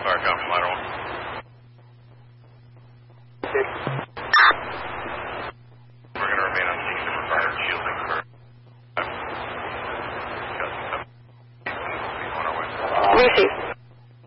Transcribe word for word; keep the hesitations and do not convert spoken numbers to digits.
Fire copy, ladder one. We're going to remain on scene for fire shielding for... Receive.